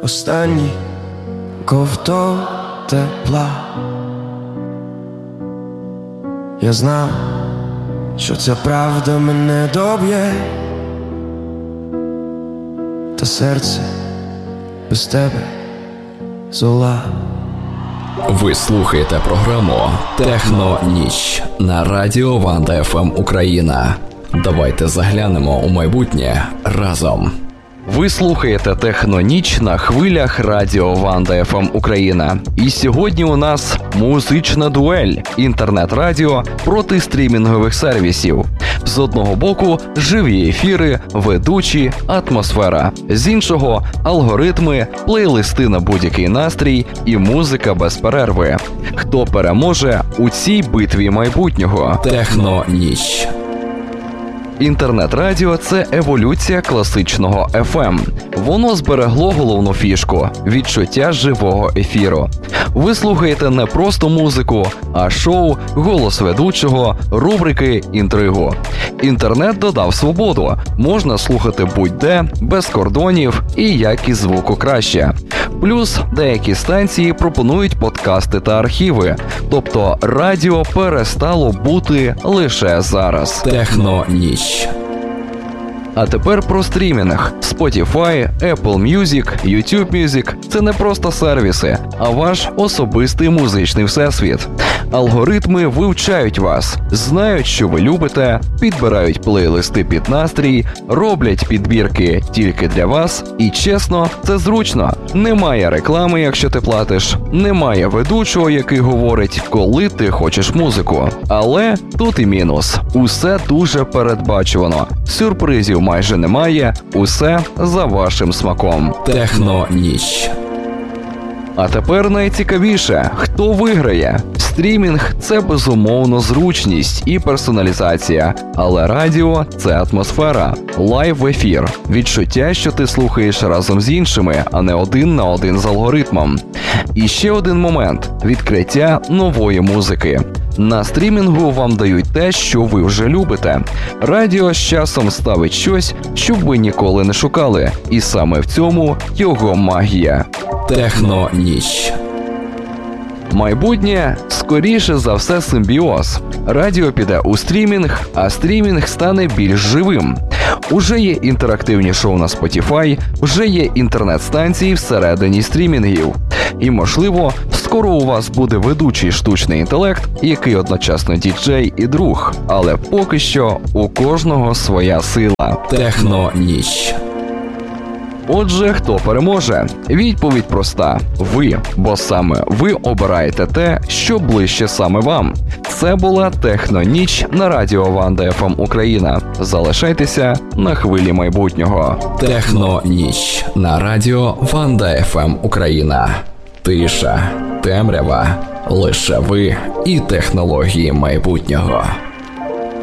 останній ковток тепла. Я знав, що ця правда мене доб'є, та серце без тебе зола. Ви слухаєте програму «Техно-ніч» на радіо Ванда ФМ Україна. Давайте заглянемо у майбутнє разом. Ви слухаєте «Техно-ніч» на хвилях радіо Ванда ФМ Україна. І сьогодні у нас музична дуель – інтернет-радіо проти стрімінгових сервісів. З одного боку – живі ефіри, ведучі, атмосфера. З іншого – алгоритми, плейлисти на будь-який настрій і музика без перерви. Хто переможе у цій битві майбутнього? «Техно-ніч». Інтернет-радіо – це еволюція класичного FM. Воно зберегло головну фішку – відчуття живого ефіру. Ви слухаєте не просто музику, а шоу, голос ведучого, рубрики, інтригу. Інтернет додав свободу. Можна слухати будь-де, без кордонів і якість звуку краще. Плюс деякі станції пропонують подкасти та архіви. Тобто радіо перестало бути лише зараз. «Техно-ніч». А тепер про стрімінг. Spotify, Apple Music, YouTube Music – це не просто сервіси, а ваш особистий музичний всесвіт. Алгоритми вивчають вас, знають, що ви любите, підбирають плейлисти під настрій, роблять підбірки тільки для вас. І чесно, це зручно. Немає реклами, якщо ти платиш, немає ведучого, який говорить, коли ти хочеш музику. Але тут і мінус. Усе дуже передбачувано. Сюрпризів майже немає, усе за вашим смаком. «Техно-ніч». А тепер найцікавіше – хто виграє? Стрімінг – це безумовно зручність і персоналізація, але радіо – це атмосфера, лайв-ефір, відчуття, що ти слухаєш разом з іншими, а не один на один з алгоритмом. І ще один момент – відкриття нової музики. На стрімінгу вам дають те, що ви вже любите. Радіо з часом ставить щось, що ви ніколи не шукали. І саме в цьому його магія. «Техно-ніч». Майбутнє, скоріше за все, симбіоз. Радіо піде у стрімінг, а стрімінг стане більш живим. Уже є інтерактивні шоу на Spotify, вже є інтернет-станції всередині стрімінгів. І, можливо, скоро у вас буде ведучий штучний інтелект, який одночасно діджей і друг. Але поки що у кожного своя сила. «Техно-ніч». Отже, хто переможе? Відповідь проста – ви, бо саме ви обираєте те, що ближче саме вам. Це була «Техно-ніч» на радіо Ванда ФМ Україна. Залишайтеся на хвилі майбутнього. «Техно-ніч» на радіо Ванда ФМ Україна. Тиша, темрява, лише ви і технології майбутнього.